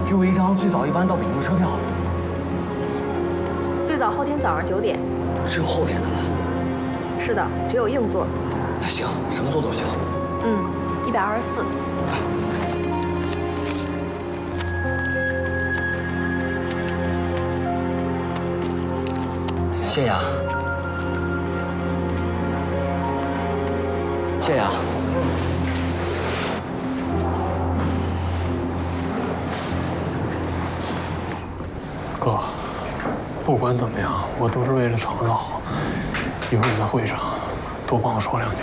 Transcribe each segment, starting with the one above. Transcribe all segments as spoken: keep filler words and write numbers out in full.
给我一张最早一班到北京的车票。 最早后天早上九点。 只有后天的了。 是的，只有硬座。 那行，什么座都行。 嗯，一百二十四。 谢谢啊。谢谢啊。 哥，不管怎么样，我都是为了厂子好。一会儿在会上多帮我说两句。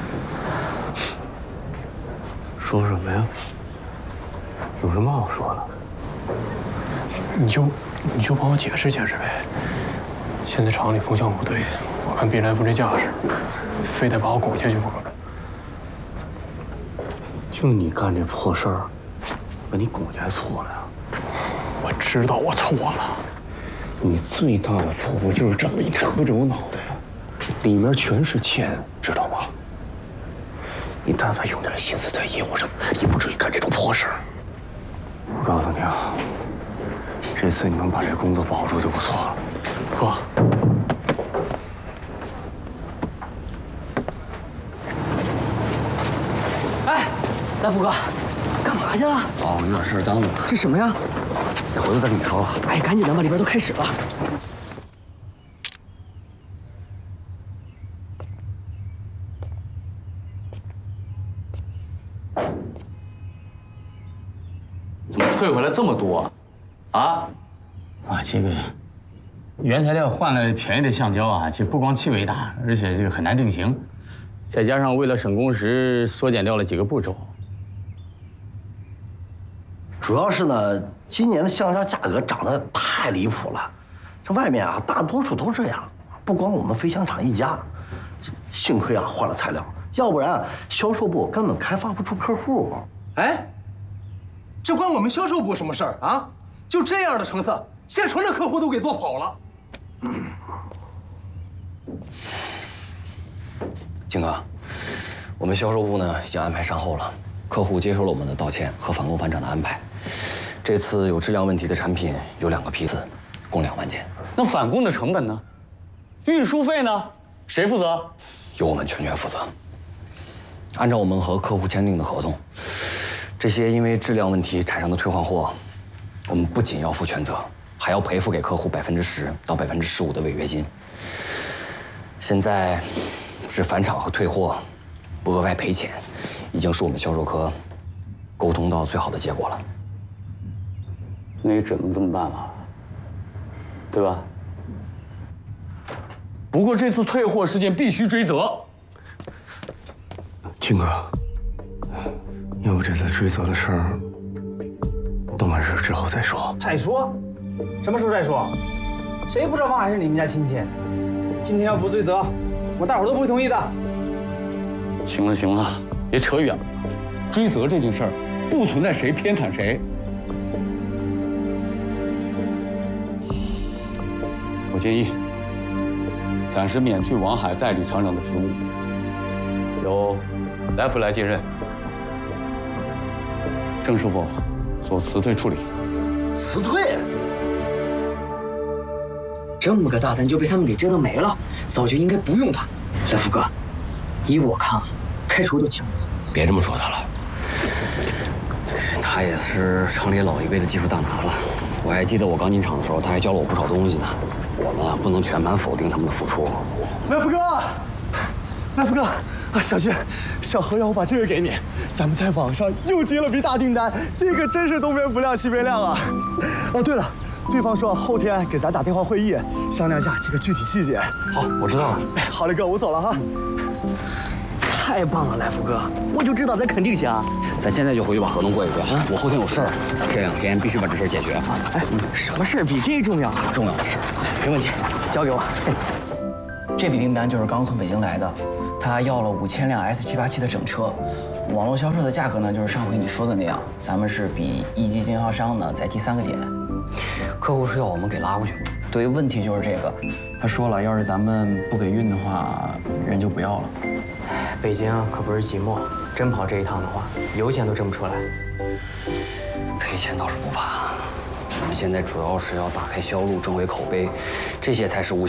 说什么呀？有什么好说的？ 你就你就帮我解释解释呗。现在厂里风向不对，我看毕来福这架势，非得把我拱下去不可。 就你干这破事儿，把你拱下错了呀？ 我知道我错了。 你最大的错误就是长了一车轴脑袋，里面全是钱，知道吗？你但凡用点心思在业务上，也不至于干这种破事儿。我告诉你啊，这次你能把这工作保住就不错了。 哥， 哎，来福哥，干嘛去了？ 哦，有点事耽误了。 这什么呀？ 得回头再跟你说吧。 哎，赶紧的吧，里边都开始了。 怎么退回来这么多？啊？ 啊，这个原材料换了便宜的橡胶啊，这不光气味大，而且这个很难定型，再加上为了省工时，缩减掉了几个步骤。 主要是呢，今年的橡胶价格涨得太离谱了，这外面啊大多数都这样，不光我们飞翔厂一家。幸亏啊换了材料，要不然销售部根本开发不出客户。 哎，这关我们销售部什么事儿啊？就这样的成色，现成的客户都给做跑了。 金哥，我们销售部呢已经安排善后了，客户接受了我们的道歉和返工返厂的安排。这次有质量问题的产品有两个批次，共两万件。 那返工的成本呢？运输费呢？谁负责？ 由我们全权负责。按照我们和客户签订的合同，这些因为质量问题产生的退换货，我们不仅要负全责，还要赔付给客户百分之十到百分之十五的违约金。现在，只返厂和退货，不额外赔钱，已经是我们销售科沟通到最好的结果了。 那也只能这么办了，对吧？不过这次退货事件必须追责。 金哥，要不这次追责的事儿，等完事之后再说。 再说？什么时候再说？谁不知道王海是你们家亲戚？今天要不追责，我大伙都不会同意的。 行了行了，别扯远了。追责这件事儿，不存在谁偏袒谁。我建议暂时免去王海代理厂长的职务，由来福来接任。郑师傅做辞退处理。 辞退？ 这么个大单就被他们给折腾没了，早就应该不用他。来福哥，依我看啊，开除就行。别这么说他了，他也是厂里老一辈的技术大拿了。我还记得我刚进厂的时候，他还教了我不少东西呢。我们不能全盘否定他们的付出。 来福哥，来福哥，啊，小军，小何让我把这个给你，咱们在网上又接了笔大订单，这个真是东边不亮西边亮啊！哦，对了，对方说后天给咱打电话会议，商量一下这个具体细节。 好，我知道了。 哎，好嘞，哥，我走了哈。 太棒了，来福哥，我就知道咱肯定行。咱现在就回去把合同过一遍啊！我后天有事儿，这两天必须把这事儿解决。 哎，什么事儿比这重要？ 很重要的事儿， 没问题，交给我。 这笔订单就是刚从北京来的，他要了五千辆 S 七八七的整车，网络销售的价格呢，就是上回你说的那样，咱们是比一级经销商呢再提三个点。客户是要我们给拉过去，对，问题就是这个，他说了，要是咱们不给运的话，人就不要了。 北京可不是寂寞，真跑这一趟的话，油钱都挣不出来。 赔钱倒是不怕。 我们现在主要是要打开销路，争回口碑，这些才是无形。